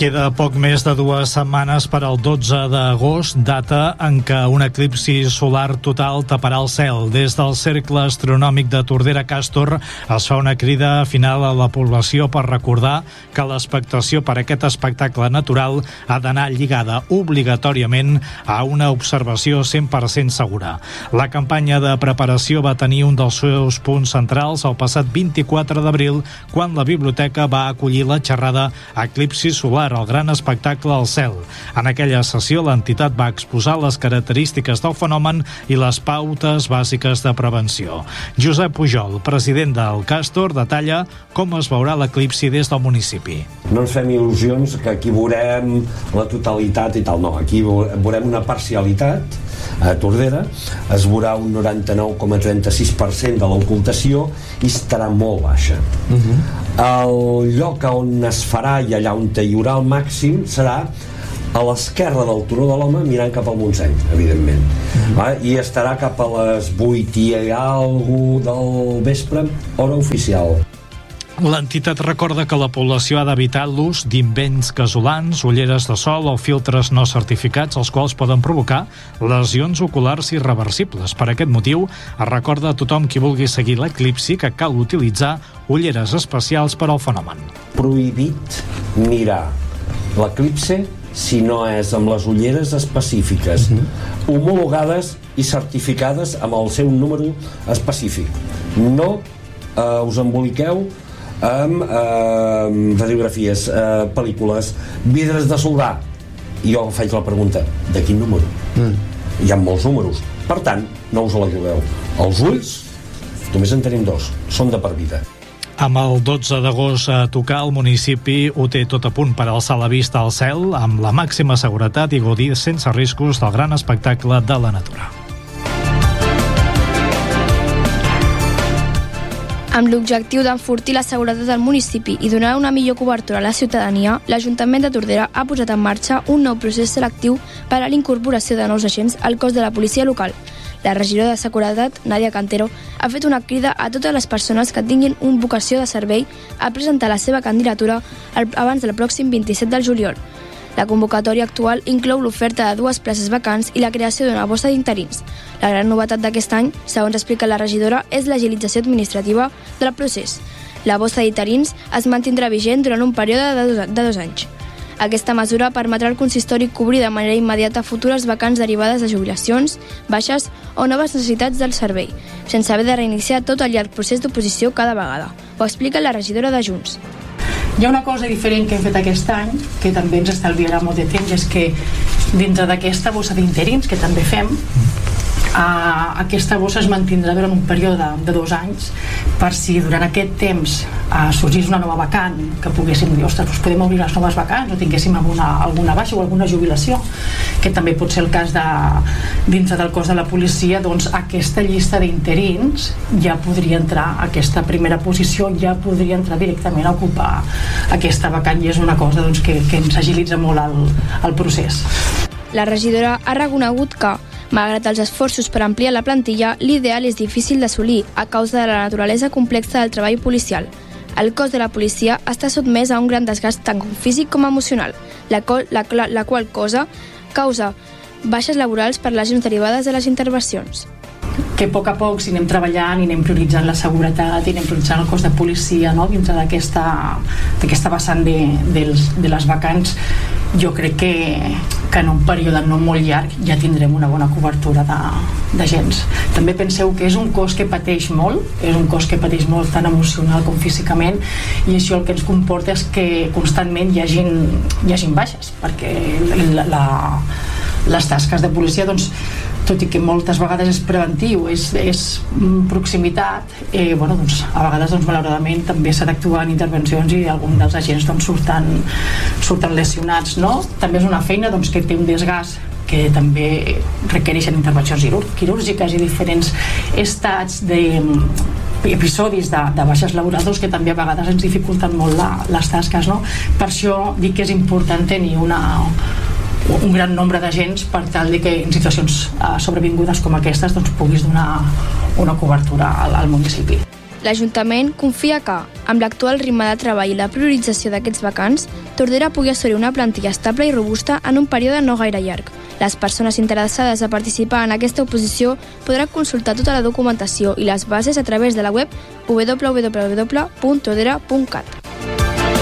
Queda poc més de 2 setmanes per al 12 d'agost, data en què un eclipsi solar total taparà el cel. Des del Cercle Astronòmic de Tordera Càstor es fa una crida final a la població per recordar que l'expectació per aquest espectacle natural ha d'anar lligada obligatòriament a una observació 100% segura. La campanya de preparació va tenir un dels seus punts centrals el passat 24 d'abril, quan la biblioteca va acollir la xerrada Eclipsi solar, el gran espectacle al cel. En aquella sessió, l'entitat va exposar les característiques del fenomen i les pautes bàsiques de prevenció. Josep Pujol, president del Càstor, detalla com es veurà l'eclipsi des del municipi. No ens fem il·lusions que aquí veurem la totalitat i tal, no, aquí veurem una parcialitat. A Tordera es veurà un 99,36% de l'ocultació i estarà molt baixa. El lloc on es farà i allà on hi haurà el màxim serà a l'esquerra del Turó de l'Home, mirant cap al Montseny, evidentment. I estarà cap a les 8 i alguna del vespre, hora oficial. L'entitat recorda que la població ha d'evitar l'ús d'invents casolans, ulleres de sol o filtres no certificats, els quals poden provocar lesions oculars irreversibles. Per aquest motiu, es recorda a tothom qui vulgui seguir l'eclipsi que cal utilitzar ulleres especials per al fenomen. Prohibit mirar l'eclipsi si no és amb les ulleres específiques, homologades i certificades amb el seu número específic. No us emboliqueu amb radiografies, pel·lícules, vidres de soldar. I jo faig la pregunta, de quin número? Hi ha molts números. Per tant, no us la jugueu. Els ulls, només en tenim 2, són de per vida. Amb el 12 d'agost a tocar, el municipi ho té tot a punt per alçar la vista al cel amb la màxima seguretat i gaudir sense riscos del gran espectacle de la natura. Amb l'objectiu d'enfortir la seguretat del municipi i donar una millor cobertura a la ciutadania, l'Ajuntament de Tordera ha posat en marxa un nou procés selectiu per a l'incorporació de nous agents al cos de la policia local. La regidora de Seguretat, Nàdia Cantero, ha fet una crida a totes les persones que tinguin una vocació de servei a presentar la seva candidatura abans del pròxim 27 de juliol. La convocatòria actual inclou l'oferta de 2 places vacants i la creació d'una bossa d'interins. La gran novetat d'aquest any, segons explica la regidora, és l'agilització administrativa del procés. La bossa d'interins es mantindrà vigent durant un període de 2 anys. Aquesta mesura permetrà al consistori cobrir de manera immediata futures vacants derivades de jubilacions, baixes o noves necessitats del servei, sense haver de reiniciar tot el llarg procés d'oposició cada vegada. Ho explica la regidora de Junts. Hi ha una cosa diferent que hem fet aquest any, que també ens estalviarà molt de temps, és que dintre d'aquesta bossa d'interins que també fem, aquesta bossa es mantindrà durant un període de 2 anys per si durant aquest temps sorgís una nova vacant, que poguéssim dir, ostres, doncs podem obrir les noves vacants o tinguéssim alguna baixa o alguna jubilació, que també pot ser el cas dintre del cos de la policia. Doncs aquesta llista d'interins ja podria entrar, aquesta primera posició ja podria entrar directament a ocupar aquesta vacant, i és una cosa doncs, que ens agilitza molt el procés. La regidora ha reconegut que, malgrat els esforços per ampliar la plantilla, l'ideal és difícil d'assolir a causa de la naturalesa complexa del treball policial. El cos de la policia està sotmès a un gran desgast tant físic com emocional, la qual cosa causa baixes laborals per lesions derivades de les intervencions. Que a poc si anem treballant i anem prioritzant la seguretat i anem prioritzant el cos de policia, no? Dintre d'aquesta vessant de les vacants, jo crec que en un període no molt llarg ja tindrem una bona cobertura d'agents. També penseu que és un cos que pateix molt, tant emocional com físicament, i això el que ens comporta és que constantment hi hagin baixes, perquè les tasques de policia, doncs, tot i que moltes vegades és preventiu, és proximitat, doncs, a vegades malauradament també s'ha d'actuar en intervencions i alguns dels agents surten lesionats, no? També és una feina que té un desgast que també requereixen intervencions quirúrgiques i diferents estats episodis de baixes laborals que també a vegades ens dificulten molt les tasques, no? Per això dic que és important tenir un gran nombre d'agents per tal que en situacions sobrevingudes com aquestes puguis donar una cobertura al municipi. L'Ajuntament confia que, amb l'actual ritme de treball i la priorització d'aquests vacants, Tordera pugui assolir una plantilla estable i robusta en un període no gaire llarg. Les persones interessades a participar en aquesta oposició podran consultar tota la documentació i les bases a través de la web www.tordera.cat.